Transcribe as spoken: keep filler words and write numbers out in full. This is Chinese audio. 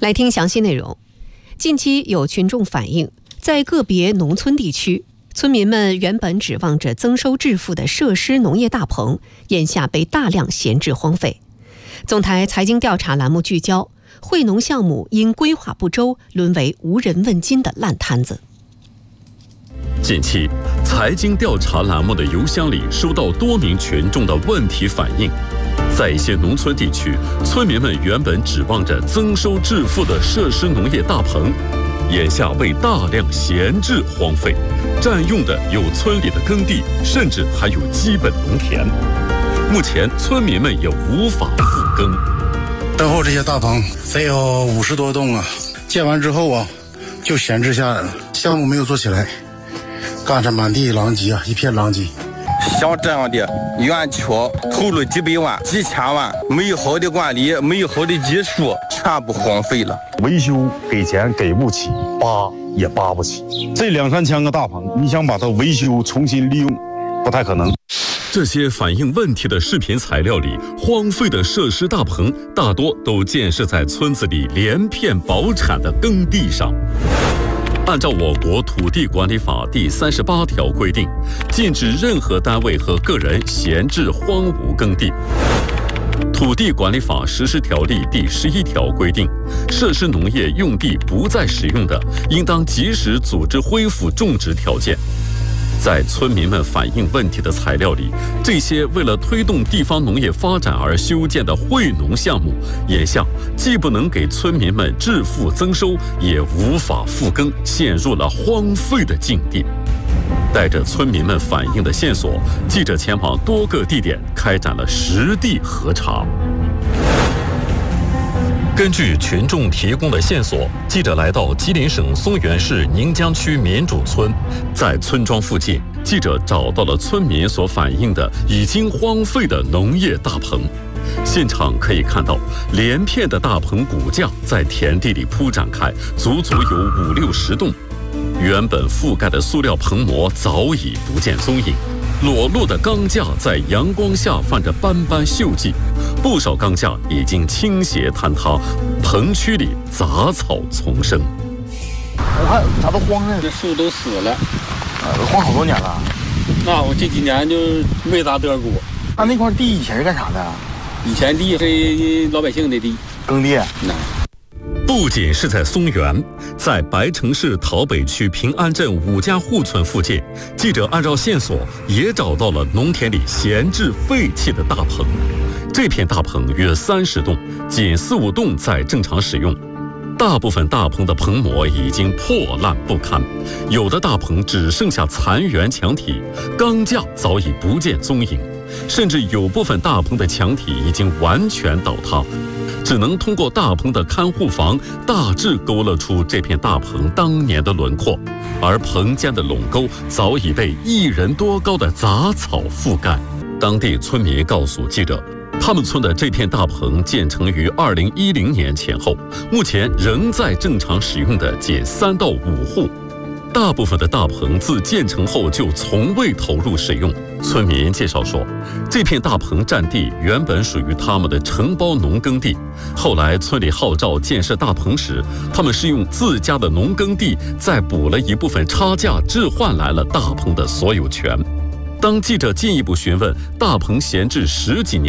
来听详细内容。近期有群众反映，在个别农村地区，村民们原本指望着增收致富的设施农业大棚，眼下被大量闲置荒废。总台财经调查栏目聚焦，惠农项目因规划不周，沦为无人问津的烂摊子。 近期，财经调查栏目的邮箱里收到多名群众的问题反映，在一些农村地区，村民们原本指望着增收致富的设施农业大棚，眼下被大量闲置荒废，占用的有村里的耕地，甚至还有基本农田。目前，村民们也无法复耕。 身后这些大棚得有五十多栋啊，建完之后啊，就闲置下来了，项目没有做起来。干着满地狼藉啊，一片狼藉。 像这样的园区投入几百万、几千万，没有好的管理，没有好的技术，全部荒废了。 维修给钱给不起，扒也扒不起。这两三千个大棚，你想把它维修重新利用，不太可能。 这些反映问题的视频材料里，荒废的设施大棚大多都建设在村子里连片保产的耕地上。按照我国土地管理法第三十八条规定，禁止任何单位和个人闲置荒芜耕地。土地管理法实施条例第十一条规定，设施农业用地不再使用的，应当及时组织恢复种植条件。在村民们反映问题的材料里，这些为了推动地方农业发展而修建的惠农项目，眼下既不能给村民们致富增收，也无法复耕，陷入了荒废的境地。带着村民们反映的线索，记者前往多个地点开展了实地核查。根据群众提供的线索，记者来到吉林省松原市宁江区民主村，在村庄附近，记者找到了村民所反映的已经荒废的农业大棚。现场可以看到，连片的大棚骨架在田地里铺展开，足足有五六十栋。原本覆盖的塑料棚膜早已不见踪影，裸露的钢架在阳光下泛着斑斑锈迹，不少钢架已经倾斜坍塌，棚区里杂草丛生。 我看咋都荒了， 这树都死了， 啊，都荒好多年了。 那我这几年就没咋得过。 他那块地以前是干啥的？ 以前地是老百姓的地， 耕地。 那不仅是在松原，在白城市桃北区平安镇五家户村附近，记者按照线索也找到了农田里闲置废弃的大棚。这片大棚约三十栋，仅四五栋在正常使用。大部分大棚的棚膜已经破烂不堪，有的大棚只剩下残垣墙体，钢架早已不见踪影，甚至有部分大棚的墙体已经完全倒塌。只能通过大棚的看护房大致勾勒出这片大棚当年的轮廓，而棚间的垄沟早已被一人多高的杂草覆盖。当地村民告诉记者，他们村的这片大棚建成于二零一零年前后，目前仍在正常使用的仅三到五户。大部分的大棚自建成后就从未投入使用。村民介绍说，这片大棚占地原本属于他们的承包农耕地，后来村里号召建设大棚时，他们是用自家的农耕地再补了一部分差价，置换来了大棚的所有权。当记者进一步询问大棚闲置十几年